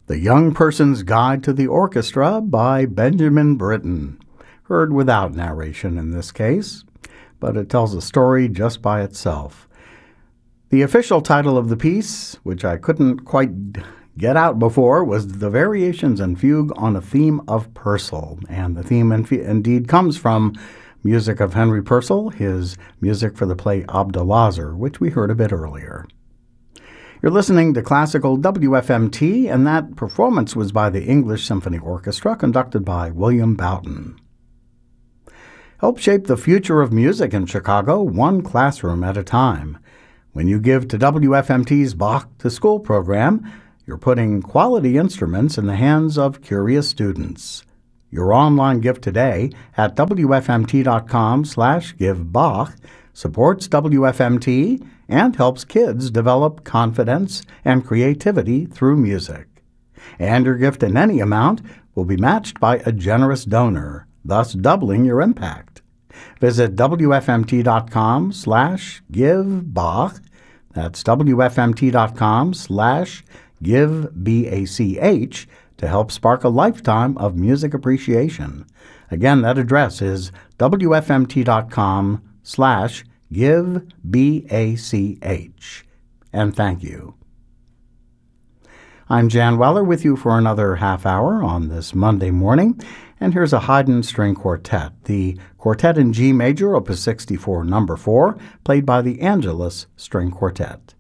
The Young Person's Guide to the Orchestra by Benjamin Britten, heard without narration in this case, but it tells a story just by itself. The official title of the piece, which I couldn't quite get out before, was The Variations and Fugue on a Theme of Purcell, and the theme indeed comes from music of Henry Purcell, his music for the play Abdalazar, which we heard a bit earlier. You're listening to Classical WFMT, and that performance was by the English Symphony Orchestra, conducted by William Boughton. Help shape the future of music in Chicago, one classroom at a time. When you give to WFMT's Bach to School program, you're putting quality instruments in the hands of curious students. Your online gift today at wfmt.com/givebach supports WFMT and helps kids develop confidence and creativity through music. And your gift in any amount will be matched by a generous donor, thus doubling your impact. Visit wfmt.com/givebach. That's wfmt.com/givebach to help spark a lifetime of music appreciation. Again, that address is wfmt.com/givebach. And thank you. I'm Jan Weller with you for another half hour on this Monday morning, and here's a Haydn String Quartet, the Quartet in G Major, Opus 64, Number 4, played by the Angelus String Quartet.